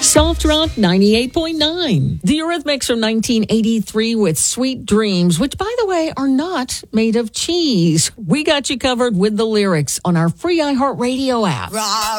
Soft Rock 98.9. The Eurythmics from 1983 with Sweet Dreams, which, by the way, are not made of cheese. We got you covered with the lyrics on our free iHeartRadio app.